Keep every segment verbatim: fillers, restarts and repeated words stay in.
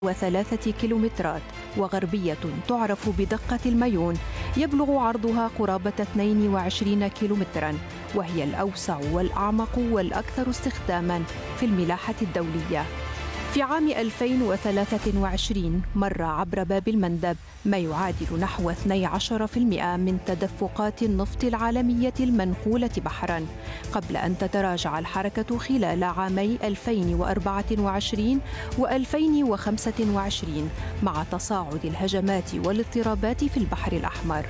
وثلاثة كيلومترات، وغربية تعرف بدقة المايون يبلغ عرضها قرابة اثنين وعشرين كيلومتراً، وهي الأوسع والأعمق والأكثر استخداماً في الملاحة الدولية. في عام ألفين وثلاثة وعشرين مر عبر باب المندب ما يعادل نحو اثني عشر بالمئة من تدفقات النفط العالمية المنقولة بحراً، قبل أن تتراجع الحركة خلال عامي ألفين وأربعة وعشرين وألفين وخمسة وعشرين مع تصاعد الهجمات والاضطرابات في البحر الأحمر.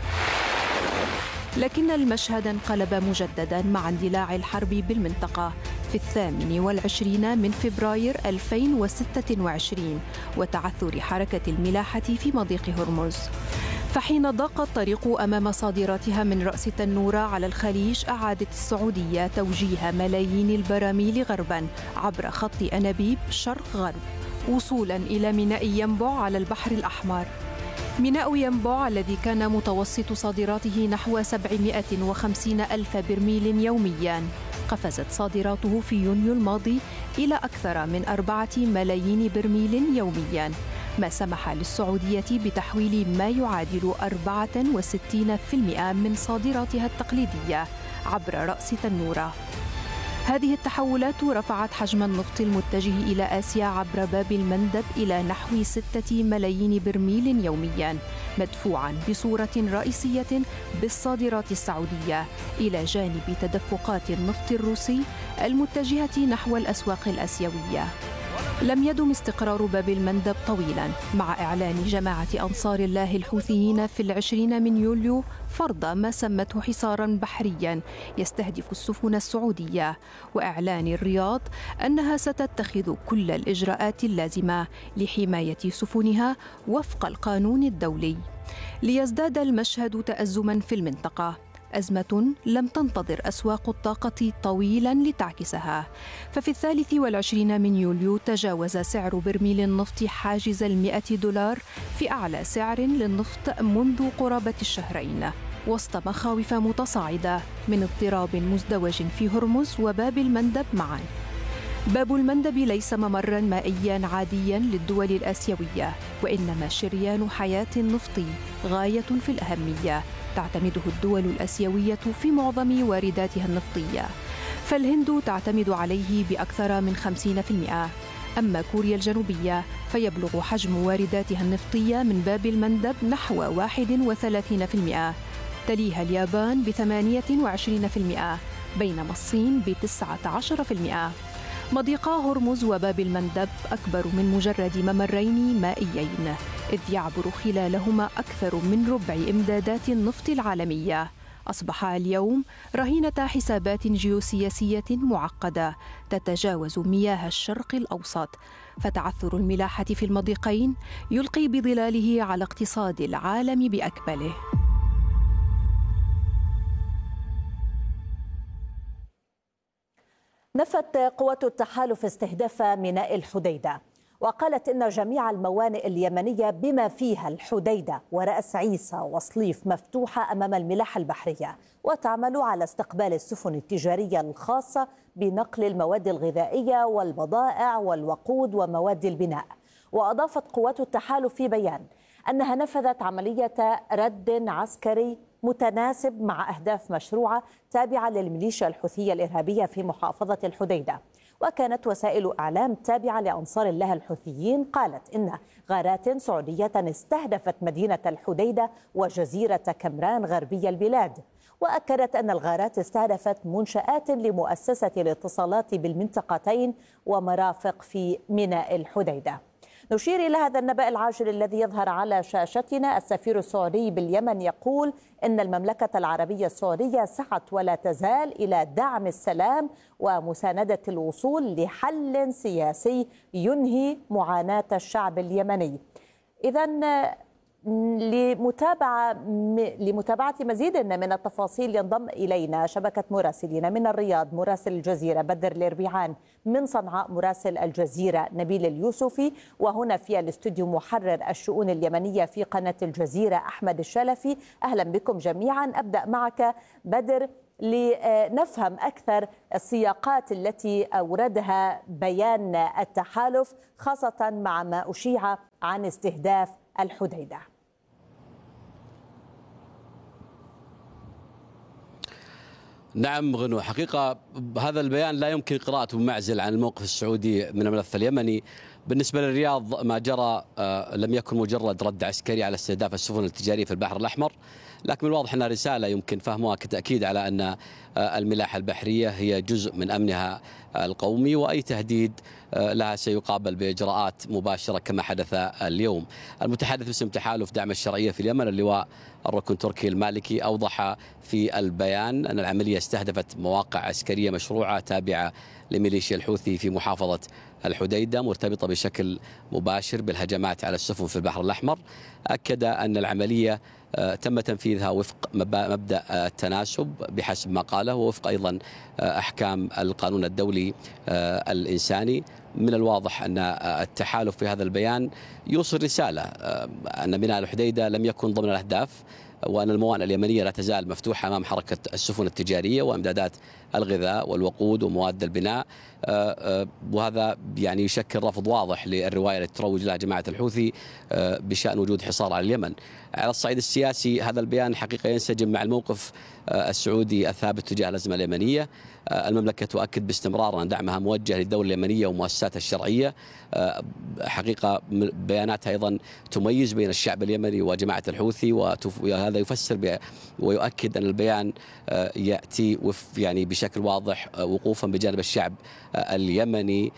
لكن المشهد انقلب مجدداً مع اندلاع الحرب بالمنطقة في الثامن والعشرين من فبراير ألفين وستة وعشرين وتعثر حركة الملاحة في مضيق هرمز. فحين ضاق الطريق أمام صادراتها من رأس تنورة على الخليج، أعادت السعودية توجيه ملايين البراميل غرباً عبر خط أنابيب شرق غرب وصولاً إلى ميناء ينبع على البحر الأحمر. ميناء ينبع الذي كان متوسط صادراته نحو سبعمائة وخمسين ألف برميل يومياً، قفزت صادراته في يونيو الماضي إلى أكثر من أربعة ملايين برميل يومياً، ما سمح للسعودية بتحويل ما يعادل أربعة وستين بالمئة من صادراتها التقليدية عبر رأس تنورة. هذه التحولات رفعت حجم النفط المتجه إلى آسيا عبر باب المندب إلى نحو ستة ملايين برميل يومياً، مدفوعاً بصورة رئيسية بالصادرات السعودية إلى جانب تدفقات النفط الروسي المتجهة نحو الأسواق الآسيوية. لم يدم استقرار باب المندب طويلاً، مع إعلان جماعة أنصار الله الحوثيين في العشرين من يوليو فرض ما سمته حصاراً بحرياً يستهدف السفن السعودية، وإعلان الرياض أنها ستتخذ كل الإجراءات اللازمة لحماية سفنها وفق القانون الدولي. ليزداد المشهد تأزماً في المنطقة، أزمة لم تنتظر أسواق الطاقة طويلاً لتعكسها. ففي الثالث والعشرين من يوليو تجاوز سعر برميل النفط حاجز المئة دولار في أعلى سعر للنفط منذ قرابة الشهرين، وسط مخاوف متصاعدة من اضطراب مزدوج في هرمز وباب المندب معاً. باب المندب ليس ممراً مائياً عادياً للدول الآسيوية، وإنما شريان حياة نفطي غاية في الأهمية تعتمده الدول الآسيوية في معظم وارداتها النفطية، فالهند تعتمد عليه بأكثر من خمسين بالمئة، أما كوريا الجنوبية فيبلغ حجم وارداتها النفطية من باب المندب نحو واحد وثلاثين بالمئة، تليها اليابان بثمانية وعشرين بالمئة، بينما الصين بتسعة عشر بالمئة. مضيقا هرمز وباب المندب أكبر من مجرد ممرين مائيين، إذ يعبر خلالهما أكثر من ربع إمدادات النفط العالمية. أصبح اليوم رهينة حسابات جيوسياسية معقدة تتجاوز مياه الشرق الأوسط، فتعثر الملاحة في المضيقين يلقي بظلاله على اقتصاد العالم بأكمله. نفت قوات التحالف استهداف ميناء الحديدة، وقالت إن جميع الموانئ اليمنية بما فيها الحديدة ورأس عيسى وصليف مفتوحة أمام الملاحة البحرية، وتعمل على استقبال السفن التجارية الخاصة بنقل المواد الغذائية والبضائع والوقود ومواد البناء. وأضافت قوات التحالف في بيان أنها نفذت عملية رد عسكري متناسب مع أهداف مشروعة تابعة للميليشيا الحوثية الإرهابية في محافظة الحديدة. وكانت وسائل إعلام تابعة لأنصار الله الحوثيين قالت إن غارات سعودية استهدفت مدينة الحديدة وجزيرة كمران غربي البلاد، وأكدت أن الغارات استهدفت منشآت لمؤسسة الاتصالات بالمنطقتين ومرافق في ميناء الحديدة. نشير إلى هذا النبأ العاجل الذي يظهر على شاشتنا. السفير السعودي باليمن يقول إن المملكة العربية السعودية سعت ولا تزال إلى دعم السلام ومساندة الوصول لحل سياسي ينهي معاناة الشعب اليمني. إذن لمتابعة لمتابعة مزيد من التفاصيل ينضم إلينا شبكة مراسلين من الرياض مراسل الجزيرة بدر الإربيعان، من صنعاء مراسل الجزيرة نبيل اليوسفي، وهنا في الاستوديو محرر الشؤون اليمنية في قناة الجزيرة أحمد الشلفي. أهلا بكم جميعا. أبدأ معك بدر، لنفهم أكثر السياقات التي أوردها بيان التحالف، خاصة مع ما أشيع عن استهداف الحديدة. نعم غنو، حقيقة هذا البيان لا يمكن قراءته بمعزل عن الموقف السعودي من الملف اليمني. بالنسبة للرياض ما جرى لم يكن مجرد رد عسكري على استهداف السفن التجارية في البحر الأحمر، لكن من الواضح أنها رسالة يمكن فهمها كتأكيد على أن الملاحة البحرية هي جزء من أمنها القومي، وأي تهديد لها سيقابل بإجراءات مباشرة كما حدث اليوم. المتحدث باسم تحالف دعم الشرعية في اليمن اللواء الركن تركي المالكي أوضح في البيان أن العملية استهدفت مواقع عسكرية مشروعة تابعة لميليشيا الحوثي في محافظة الحديدة مرتبطة بشكل مباشر بالهجمات على السفن في البحر الأحمر. أكد أن العملية تم تنفيذها وفق مبدأ التناسب بحسب ما قاله، ووفق أيضا أحكام القانون الدولي الإنساني. من الواضح أن التحالف في هذا البيان يوصل رسالة أن ميناء الحديدة لم يكن ضمن الأهداف، وأن الموانئ اليمنية لا تزال مفتوحة أمام حركة السفن التجارية وإمدادات الغذاء والوقود ومواد البناء، وهذا يعني يشكل رفض واضح للرواية التي تروج لها جماعة الحوثي بشأن وجود حصار على اليمن. على الصعيد السياسي هذا البيان حقيقة ينسجم مع الموقف السعودي الثابت تجاه الأزمة اليمنية. المملكة تؤكد باستمرار أن دعمها موجه للدولة اليمنية ومؤسساتها الشرعية. حقيقة بياناتها أيضا تميز بين الشعب اليمني وجماعة الحوثي، وهذا يفسر ويؤكد أن البيان يأتي يعني بشكل واضح وقوفا بجانب الشعب اليمني.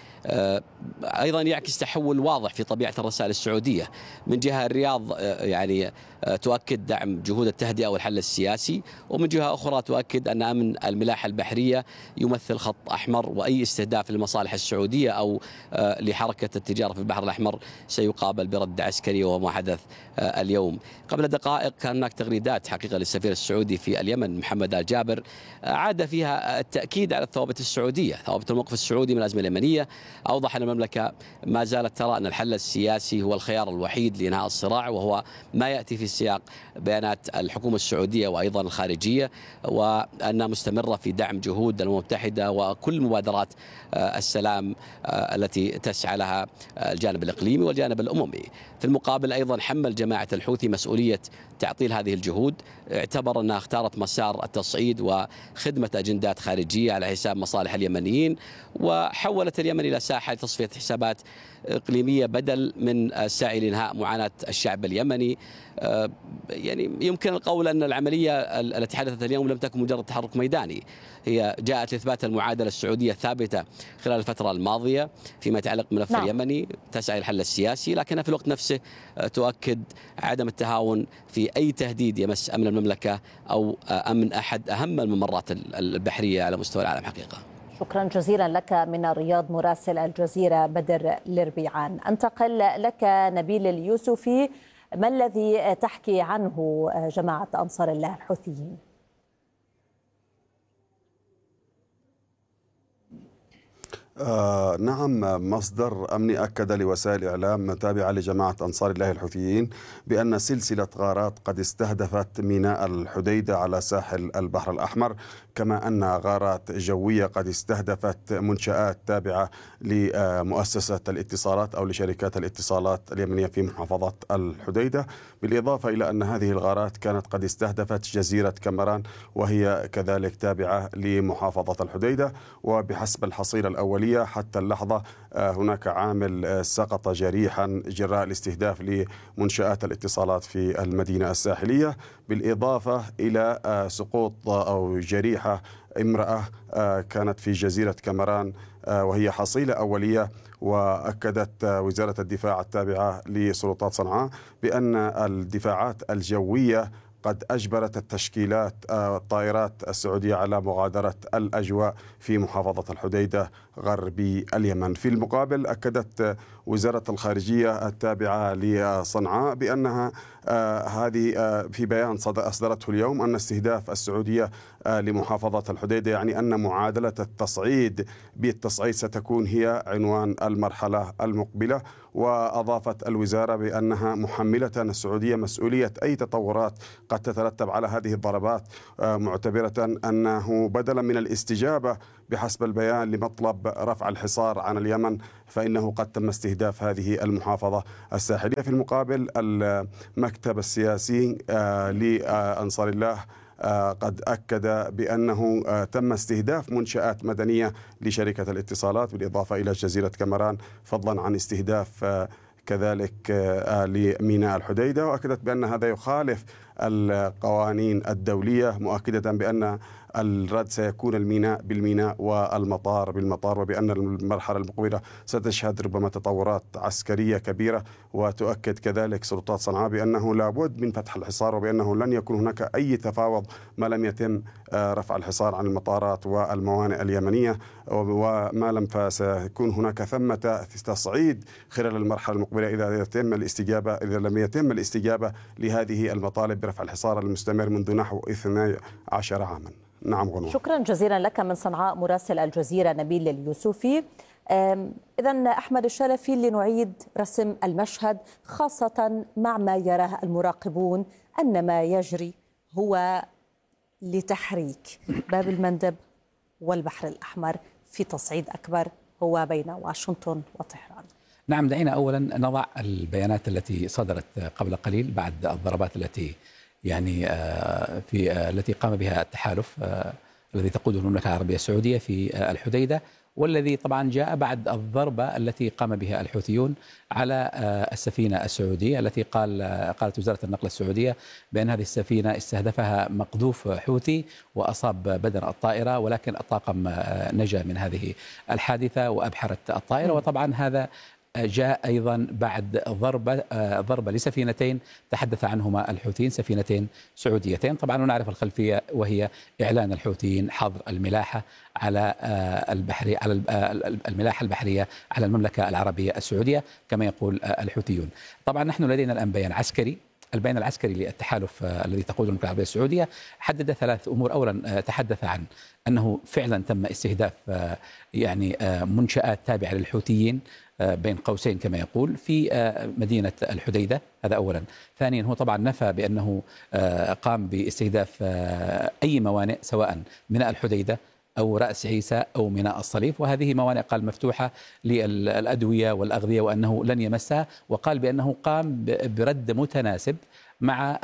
أيضا يعكس تحول واضح في طبيعة الرسائل السعودية. من جهة الرياض يعني تؤكد دعم جهود التهدئة والحل السياسي، ومن جهة أخرى تؤكد أن أمن الملاحة البحرية يمثل خط أحمر، وأي استهداف للمصالح السعودية أو لحركة التجارة في البحر الأحمر سيقابل برد عسكري، وهو ما حدث اليوم. قبل دقائق كان هناك تغريدات حقيقة للسفير السعودي في اليمن محمد آل جابر عاد فيها التأكيد على الثوابت السعودية، ثوابت الموقف السعودي من الأزمة اليمنية. أوضح أن المملكة ما زالت ترى أن الحل السياسي هو الخيار الوحيد لإنهاء الصراع، وهو ما يأتي في سياق بيانات الحكومة السعودية وأيضا الخارجية، وأنها مستمرة في دعم جهود الأمم المتحدة وكل مبادرات السلام التي تسعى لها الجانب الإقليمي والجانب الأممي. في المقابل أيضا حمل جماعة الحوثي مسؤولية تعطيل هذه الجهود، اعتبر أنها اختارت مسار التصعيد وخدمة أجندات خارجية على حساب مصالح اليمنيين، وحولت اليمن إلى ساحة تصفية حسابات إقليمية بدل من السعي لإنهاء معاناة الشعب اليمني. يعني يمكن القول أن العملية التي حدثت اليوم لم تكن مجرد تحرك ميداني، هي جاءت لإثبات المعادلة السعودية الثابتة خلال الفترة الماضية فيما يتعلق بالملف نعم. اليمني، تسعى الحل السياسي، لكنها في الوقت نفسه تؤكد عدم التهاون في أي تهديد يمس أمن المملكة أو أمن أحد أهم الممرات البحرية على مستوى العالم حقيقة. شكرا جزيلا لك من الرياض مراسل الجزيرة بدر لربيعان. أنتقل لك نبيل اليوسفي، ما الذي تحكي عنه جماعة أنصار الله الحوثيين؟ آه نعم، مصدر أمني أكد لوسائل إعلام تابعة لجماعة أنصار الله الحوثيين بأن سلسلة غارات قد استهدفت ميناء الحديدة على ساحل البحر الأحمر، كما أن غارات جوية قد استهدفت منشآت تابعة لمؤسسة الاتصالات أو لشركات الاتصالات اليمنية في محافظة الحديدة، بالإضافة إلى أن هذه الغارات كانت قد استهدفت جزيرة كمران وهي كذلك تابعة لمحافظة الحديدة. وبحسب الحصيلة الأولية حتى اللحظة هناك عامل سقط جريحا جراء الاستهداف لمنشآت الاتصالات في المدينة الساحلية، بالإضافة إلى سقوط أو جريحة امرأة كانت في جزيرة كمران، وهي حصيلة أولية. وأكدت وزارة الدفاع التابعة لسلطات صنعاء بأن الدفاعات الجوية قد أجبرت التشكيلات الطائرات السعودية على مغادرة الأجواء في محافظة الحديدة غربي اليمن. في المقابل أكدت وزارة الخارجية التابعة لصنعاء بأنها هذه في بيان أصدرته اليوم أن استهداف السعودية لمحافظة الحديدة يعني أن معادلة التصعيد بالتصعيد ستكون هي عنوان المرحلة المقبلة، وأضافت الوزارة بأنها محملة السعودية مسؤولية أي تطورات قد تترتب على هذه الضربات، معتبرة أنه بدلا من الاستجابة بحسب البيان لمطلب رفع الحصار عن اليمن فإنه قد تم استهداف هذه المحافظة الساحلية. في المقابل المكتب السياسي لأنصار الله قد أكد بأنه تم استهداف منشآت مدنية لشركة الاتصالات بالإضافة إلى جزيرة كامران، فضلا عن استهداف كذلك لميناء الحديدة، وأكدت بأن هذا يخالف القوانين الدولية، مؤكدة بأن الرد سيكون الميناء بالميناء والمطار بالمطار، وبأن المرحلة المقبلة ستشهد ربما تطورات عسكرية كبيرة. وتؤكد كذلك سلطات صنعاء بأنه لابد من فتح الحصار، وبأنه لن يكون هناك أي تفاوض ما لم يتم رفع الحصار عن المطارات والموانئ اليمنية، وما لم فسيكون هناك ثمة تصعيد خلال المرحلة المقبلة إذا يتم الاستجابة إذا لم يتم الاستجابة لهذه المطالب برفع الحصار المستمر منذ نحو اثني عشر عاما. نعم غنوة. شكرا جزيلا لك من صنعاء مراسل الجزيرة نبيل اليوسفي. إذن أحمد الشلفي، لنعيد رسم المشهد خاصة مع ما يراه المراقبون أن ما يجري هو لتحريك باب المندب والبحر الأحمر في تصعيد أكبر هو بين واشنطن وطهران. نعم، دعينا أولا نضع البيانات التي صدرت قبل قليل بعد الضربات التي يعني في التي قام بها التحالف الذي تقوده المملكة العربية السعودية في الحديدة، والذي طبعا جاء بعد الضربة التي قام بها الحوثيون على السفينة السعودية التي قال قالت وزارة النقل السعودية بأن هذه السفينة استهدفها مقذوف حوثي وأصاب بدن الطائرة، ولكن الطاقم نجا من هذه الحادثة وأبحرت الطائرة. وطبعا هذا جاء أيضا بعد ضربة ضربة لسفينتين تحدث عنهما الحوثيين، سفينتين سعوديتين. طبعا نعرف الخلفية، وهي إعلان الحوثيين حظر الملاحة على البحرية على الملاحة البحرية على المملكة العربية السعودية كما يقول الحوثيون. طبعا نحن لدينا الآن بيان عسكري، البيان العسكري للتحالف الذي تقوده المملكة العربية السعودية حدد ثلاث أمور. أولا تحدث عن أنه فعلا تم استهداف يعني منشآت تابعة للحوثيين بين قوسين كما يقول في مدينة الحديدة، هذا أولا. ثانيا هو طبعا نفى بأنه قام باستهداف أي موانئ سواء ميناء الحديدة أو رأس عيسى أو ميناء الصليف، وهذه موانئ قال مفتوحة للأدوية والأغذية وأنه لن يمسها، وقال بأنه قام برد متناسب مع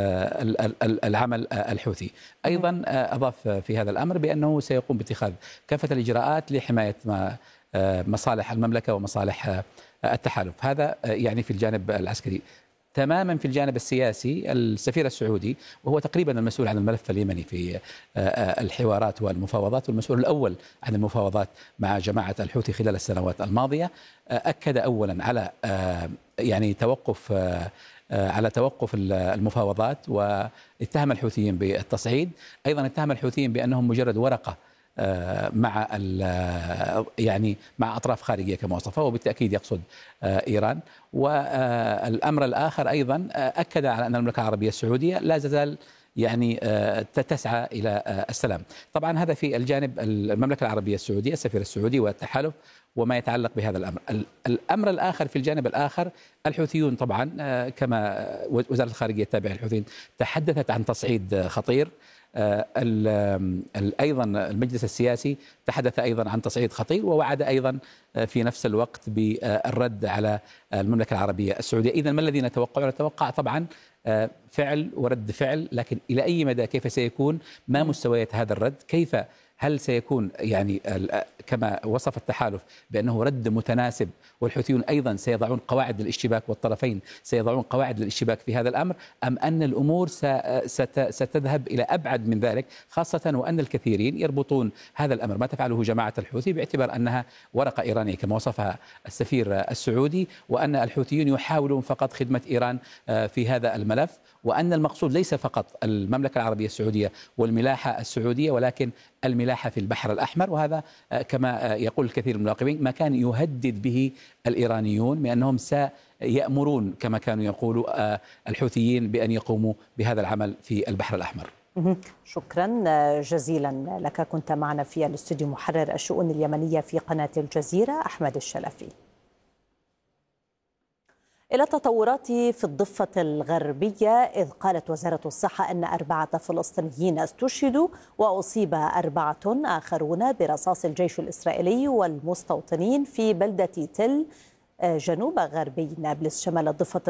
العمل الحوثي. أيضا أضاف في هذا الأمر بأنه سيقوم باتخاذ كافة الإجراءات لحماية ما مصالح المملكة ومصالح التحالف. هذا يعني في الجانب العسكري. تماما في الجانب السياسي، السفير السعودي وهو تقريبا المسؤول عن الملف اليمني في الحوارات والمفاوضات والمسؤول الأول عن المفاوضات مع جماعة الحوثي خلال السنوات الماضية، أكد أولا على يعني توقف على توقف المفاوضات، واتهم الحوثيين بالتصعيد. أيضا اتهم الحوثيين بأنهم مجرد ورقة مع يعني مع أطراف خارجية كما وصفه، وبالتأكيد يقصد إيران. والأمر الآخر أيضا أكد على أن المملكة العربية السعودية لا تزال يعني تسعى إلى السلام. طبعا هذا في الجانب المملكة العربية السعودية، السفير السعودي والتحالف وما يتعلق بهذا الأمر. الأمر الآخر في الجانب الآخر، الحوثيون طبعا كما وزارة الخارجية التابعة للحوثيين تحدثت عن تصعيد خطير. أيضا المجلس السياسي تحدث أيضا عن تصعيد خطير، ووعد أيضا في نفس الوقت بالرد على المملكة العربية السعودية. إذن ما الذي نتوقع؟ نتوقع طبعا فعل ورد فعل، لكن إلى أي مدى، كيف سيكون، ما مستويات هذا الرد، كيف هل سيكون يعني كما وصف التحالف بأنه رد متناسب، والحوثيون أيضا سيضعون قواعد للاشتباك والطرفين سيضعون قواعد للاشتباك في هذا الأمر، أم أن الأمور ستذهب إلى أبعد من ذلك، خاصة وأن الكثيرين يربطون هذا الأمر ما تفعله جماعة الحوثي باعتبار أنها ورقة إيرانية كما وصفها السفير السعودي، وأن الحوثيون يحاولون فقط خدمة إيران في هذا الملف، وأن المقصود ليس فقط المملكة العربية السعودية والملاحة السعودية، ولكن الملاحة في البحر الأحمر. وهذا كما يقول الكثير من المراقبين ما كان يهدد به الإيرانيون بأنهم سيأمرون كما كانوا يقولوا الحوثيين بأن يقوموا بهذا العمل في البحر الأحمر. شكرا جزيلا لك. كنت معنا في الاستوديو محرر الشؤون اليمنية في قناة الجزيرة أحمد الشلفي. إلى التطورات في الضفة الغربية، إذ قالت وزارة الصحة أن أربعة فلسطينيين استشهدوا وأصيب أربعة آخرون برصاص الجيش الإسرائيلي والمستوطنين في بلدة تل جنوب غربي نابلس شمال الضفة